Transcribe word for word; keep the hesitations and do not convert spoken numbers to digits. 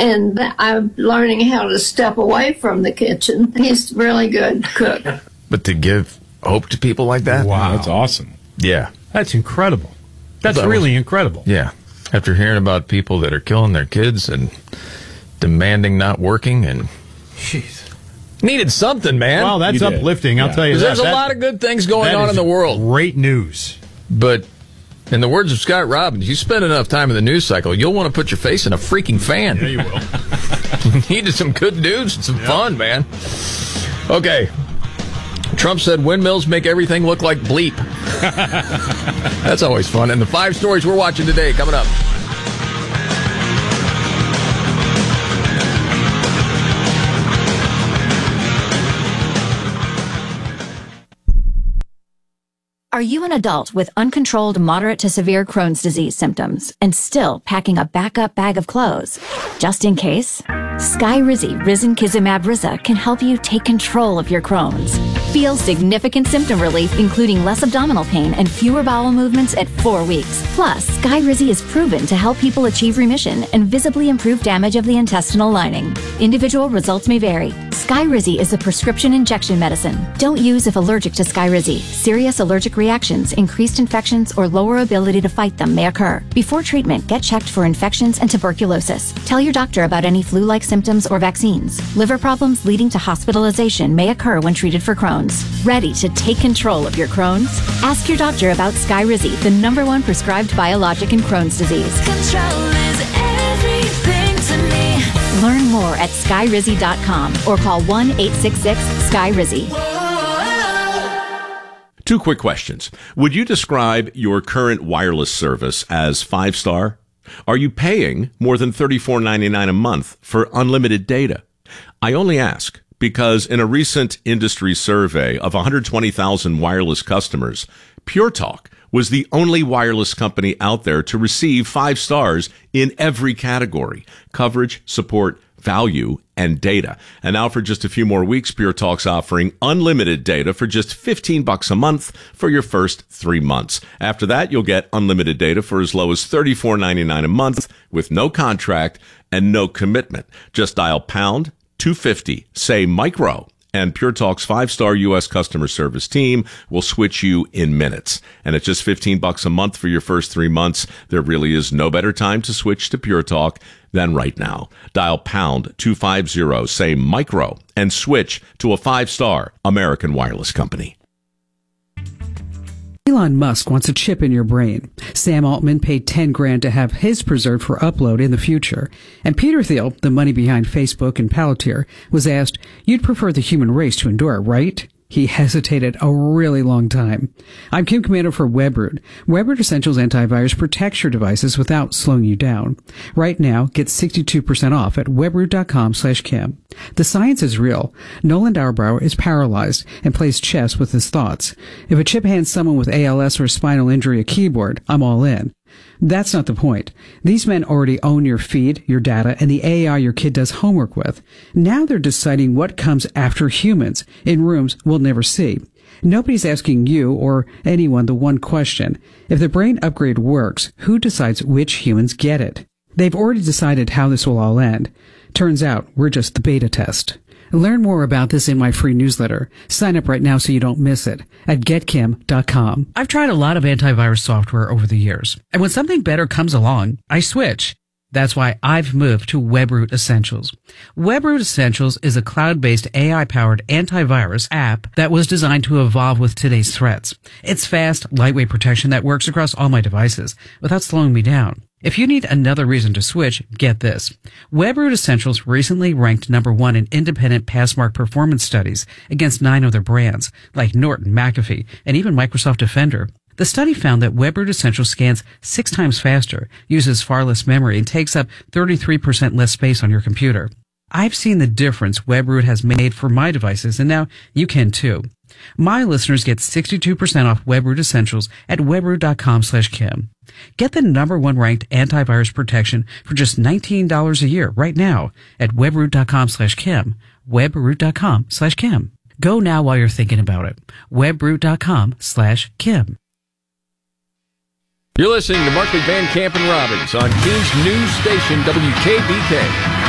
and I'm learning how to step away from the kitchen. He's a really good cook. But to give hope to people like that? Wow, that's awesome. Yeah. That's incredible. That's That really was- incredible. Yeah. After hearing about people that are killing their kids and demanding not working and Jeez. needed something, man. Well, that's You did. uplifting. I'll Yeah. tell you that. There's a That- lot of good things going that on is in the world. Great news. But in the words of Scott Robbins, you spend enough time in the news cycle, you'll want to put your face in a freaking fan. Yeah, you will. You needed some good news and some fun, man. Okay. Trump said windmills make everything look like bleep. That's always fun. And the five stories we're watching today coming up. Are you an adult with uncontrolled moderate to severe Crohn's disease symptoms and still packing a backup bag of clothes? Just in case, Skyrizi Risankizumab Riza can help you take control of your Crohn's. Feel significant symptom relief, including less abdominal pain and fewer bowel movements at four weeks. Plus, Skyrizi is proven to help people achieve remission and visibly improve damage of the intestinal lining. Individual results may vary. Skyrizi is a prescription injection medicine. Don't use if allergic to Skyrizi. Serious allergic reactions, increased infections, or lower ability to fight them may occur. Before treatment, get checked for infections and tuberculosis. Tell your doctor about any flu-like symptoms or vaccines. Liver problems leading to hospitalization may occur when treated for Crohn's. Ready to take control of your Crohn's? Ask your doctor about Skyrizi, the number one prescribed biologic in Crohn's disease. Control is everything to me. Learn more at skyrizi dot com or call one eight six six Skyrizi. Two quick questions. Would you describe your current wireless service as five-star? Are you paying more than thirty-four ninety-nine a month for unlimited data? I only ask because in a recent industry survey of one hundred twenty thousand wireless customers, Pure Talk was the only wireless company out there to receive five stars in every category: coverage, support, value, and data. And now for just a few more weeks, Pure Talk's offering unlimited data for just fifteen bucks a month for your first three months. After that, you'll get unlimited data for as low as thirty-four ninety-nine a month with no contract and no commitment. Just dial pound two fifty, say micro, and Pure Talk's five-star U S customer service team will switch you in minutes. And at just fifteen bucks a month for your first three months, there really is no better time to switch to Pure Talk than right now. Dial pound two fifty, say micro, and switch to a five-star American wireless company. Elon Musk wants a chip in your brain. Sam Altman paid ten grand to have his preserved for upload in the future. And Peter Thiel, the money behind Facebook and Palantir, was asked, "You'd prefer the human race to endure, right?" He hesitated a really long time. I'm Kim Commando for WebRoot. WebRoot Essentials Antivirus protects your devices without slowing you down. Right now, get sixty-two percent off at webroot.com slash Kim. The science is real. Nolan Dauerbauer is paralyzed and plays chess with his thoughts. If a chip hands someone with A L S or spinal injury a keyboard, I'm all in. That's not the point. These men already own your feed, your data, and the A I your kid does homework with. Now they're deciding what comes after humans in rooms we'll never see. Nobody's asking you or anyone the one question. If the brain upgrade works, who decides which humans get it? They've already decided how this will all end. Turns out we're just the beta test. Learn more about this in my free newsletter. Sign up right now so you don't miss it at get kim dot com. I've tried a lot of antivirus software over the years, and when something better comes along, I switch. That's why I've moved to WebRoot Essentials. WebRoot Essentials is a cloud-based A I-powered antivirus app that was designed to evolve with today's threats. It's fast, lightweight protection that works across all my devices without slowing me down. If you need another reason to switch, get this. WebRoot Essentials recently ranked number one in independent Passmark performance studies against nine other brands, like Norton, McAfee, and even Microsoft Defender. The study found that WebRoot Essentials scans six times faster, uses far less memory, and takes up thirty-three percent less space on your computer. I've seen the difference WebRoot has made for my devices, and now you can too. My listeners get sixty-two percent off WebRoot Essentials at webroot.com slash Kim. Get the number one ranked antivirus protection for just nineteen dollars a year right now at webroot.com slash Kim. webroot.com slash Kim. Go now while you're thinking about it. webroot.com slash Kim. You're listening to Markley, Van Camp, and Robbins on King's News Station, W K B K.